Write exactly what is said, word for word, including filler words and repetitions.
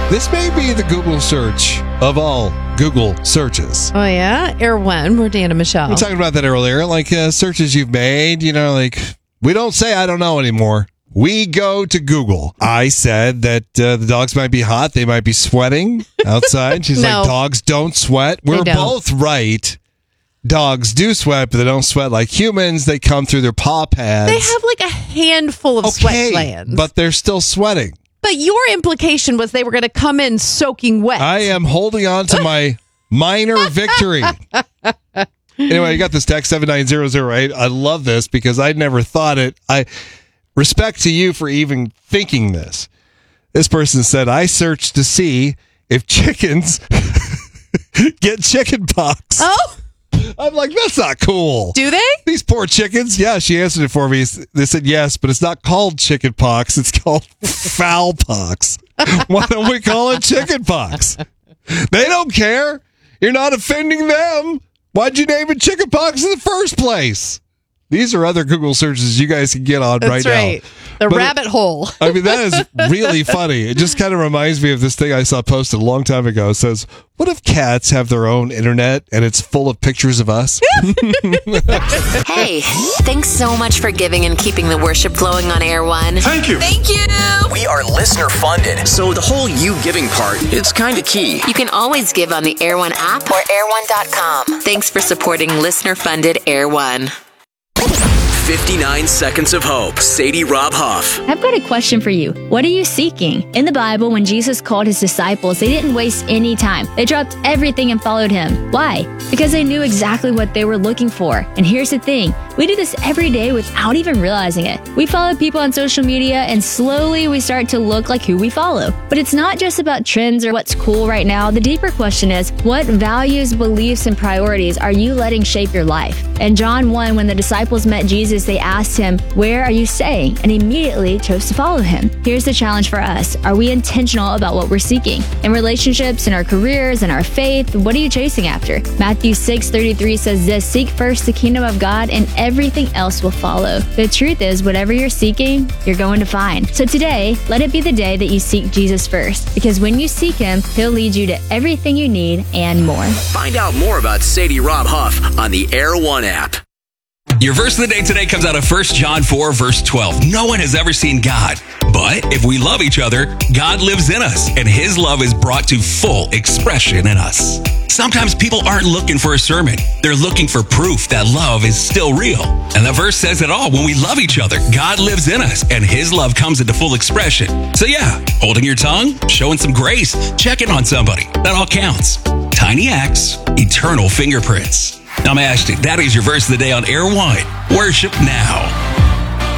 This may be the Google search of all Google searches. Oh, yeah? Air One. We're Dan and Michelle. We were talking about that earlier, like uh, searches you've made, you know, like we don't say I don't know anymore. We go to Google. I said that uh, the dogs might be hot. They might be sweating outside. She's No. like, dogs don't sweat. We're They don't. both right. Dogs do sweat, but they don't sweat like humans. They come through their paw pads. They have like a handful of sweat glands. But they're still sweating. But your implication was they were going to come in soaking wet. I am holding on to my minor victory. Anyway, you got this text seven nine zero zero eight. I love this because I never thought it. I respect to you for even thinking this. This person said, I searched to see if chickens get chicken pox. Oh, I'm like, that's not cool. do they? These poor chickens. Yeah, she answered it for me. They said yes, but it's not called chicken pox. It's called fowl pox. Why don't we call it chicken pox? They don't care. You're not offending them. Why'd you name it chicken pox in the first place? These are other Google searches you guys can get on That's right, right. now. The But rabbit it, hole. I mean, that is really funny. It just kind of reminds me of this thing I saw posted a long time ago. It says, what if cats have their own internet and it's full of pictures of us? Hey, thanks so much for giving and keeping the worship flowing on Air One. Thank you. Thank you. We are listener funded, so the whole you giving part, it's kind of key. You can always give on the Air One app or air one dot com. Thanks for supporting listener-funded Air One. fifty-nine Seconds of Hope. Sadie Rob Huff. I've got a question for you. What are you seeking? In the Bible, when Jesus called his disciples, they didn't waste any time. They dropped everything and followed him. Why? Because they knew exactly what they were looking for. And here's the thing. We do this every day without even realizing it. We follow people on social media and slowly we start to look like who we follow. But it's not just about trends or what's cool right now. The deeper question is, what values, beliefs, and priorities are you letting shape your life? In John one, when the disciples met Jesus, they asked him, where are you staying? And immediately chose to follow him. Here's the challenge for us. Are we intentional about what we're seeking? In relationships, in our careers, in our faith, what are you chasing after? Matthew six thirty-three says this, seek first the kingdom of God and everything else will follow. The truth is, whatever you're seeking, you're going to find. So today, let it be the day that you seek Jesus first. Because when you seek him, he'll lead you to everything you need and more. Find out more about Sadie Rob Huff on the Air One app. Your verse of the day today comes out of First John four, verse twelve. No one has ever seen God. But if we love each other, God lives in us, and his love is brought to full expression in us. Sometimes people aren't looking for a sermon. They're looking for proof that love is still real. And the verse says it all. When we love each other, God lives in us, and his love comes into full expression. So yeah, holding your tongue, showing some grace, checking on somebody, that all counts. Tiny acts, eternal fingerprints. I'm Ashton. That is your verse of the day on Air One. Worship now.